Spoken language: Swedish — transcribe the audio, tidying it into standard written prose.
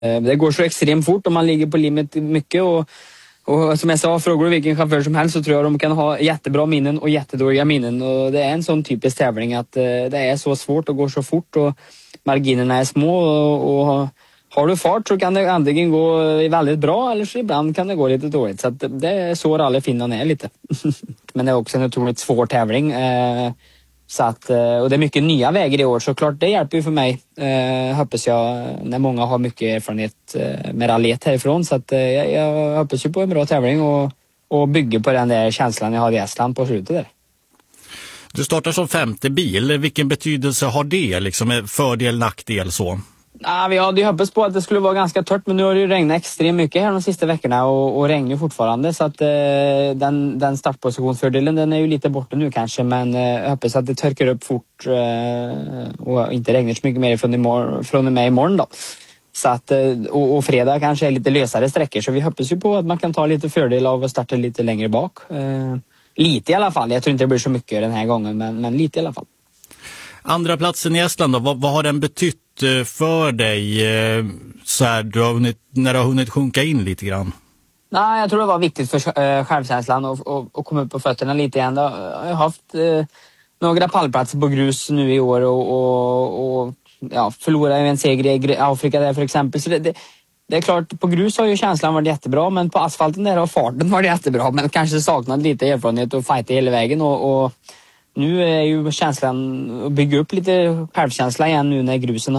Det går så extremt fort om man ligger på limit mycket och som jag sa, frågar du vilken chaufför som helst så tror jag de kan ha jättebra minnen och jättedåliga minnen, och det är en sån typisk tävling att det är så svårt och går så fort och marginerna är små och har du fart så kan det antingen gå väldigt bra eller så ibland kan det gå lite dåligt, så att det är så rallyfinnan är lite. Men det är också en otroligt svår tävling. Så att, och det är mycket nya vägar i år, så klart det hjälper ju för mig, hoppas jag, när många har mycket erfarenhet med rallyet härifrån, så att jag hoppas ju på en bra tävling och bygger på den där känslan jag hade i Estland på slutet där. Du startar som 5:e bil, vilken betydelse har det, liksom fördel, nackdel så? Ja, vi hade ju hoppats på att det skulle vara ganska torrt, men nu har det ju regnat extremt mycket här de sista veckorna och regnar ju fortfarande, så att den startpositionsfördelen den är ju lite borta nu kanske, men jag hoppas att det törkar upp fort och inte regnar så mycket mer från och med imorgon då. Så att, och fredag kanske är lite lösare sträckor, så vi hoppas ju på att man kan ta lite fördel av att starta lite längre bak. Lite i alla fall, jag tror inte det blir så mycket den här gången, men lite i alla fall. Andra platsen i Estland då, vad har den betytt för dig så här, när du har hunnit sjunka in lite grann? Nej, jag tror det var viktigt för självkänslan och komma upp på fötterna lite igen. Jag har haft några pallplatser på grus nu i år och förlorade en seger i Afrika där för exempel. Så det är klart, på grus har ju känslan varit jättebra, men på asfalten där har farten varit jättebra, men kanske saknat lite erfarenhet och fighta hela vägen och nu är ju känslan att bygga upp lite självkänsla igen nu när grusen